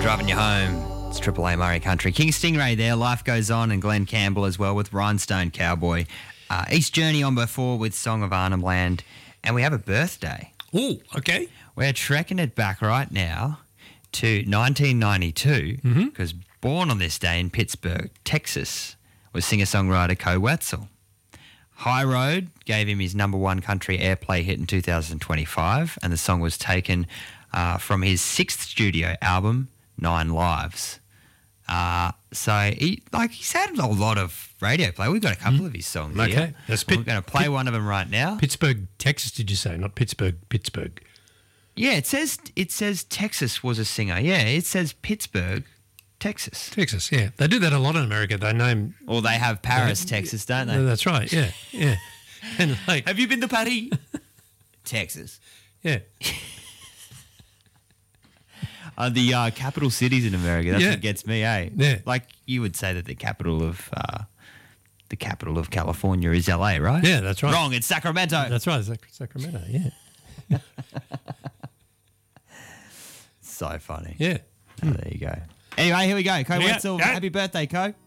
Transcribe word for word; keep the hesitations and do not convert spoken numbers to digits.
Driving you home. It's Triple A Murray Country. King Stingray there. Life Goes On, and Glenn Campbell as well with Rhinestone Cowboy. Uh, East Journey on before with Song of Arnhem Land. And we have a birthday. Oh, okay. We're trekking it back right now to nineteen ninety-two because mm-hmm. born on this day in Pittsburgh, Texas, was singer-songwriter Co Wetzel. High Road gave him his number one country airplay hit in two thousand twenty-five, and the song was taken uh, from his sixth studio album, Nine Lives. Uh, so he like he's had a lot of radio play. We've got a couple mm. of his songs okay. here. That's Pit- We're going to play Pit- one of them right now. Pittsburgh, Texas, did you say? Not Pittsburgh, Pittsburgh. Yeah, it says it says Texas was a singer. Yeah, it says Pittsburgh, Texas. Texas, yeah. They do that a lot in America. They name... Or they have Paris, they, Texas, don't they? That's right, yeah, yeah. And like, have you been to Paris? Texas. Yeah. Uh, the uh, capital cities in America, that's yeah. what gets me, eh? Yeah. Like you would say that the capital of uh, the capital of California is L A, right? Yeah, that's right. Wrong, it's Sacramento. That's right, Sac- Sacramento, yeah. So funny. Yeah. Oh, there you go. Anyway, here we go. Co Wetzel, go. happy birthday, Co.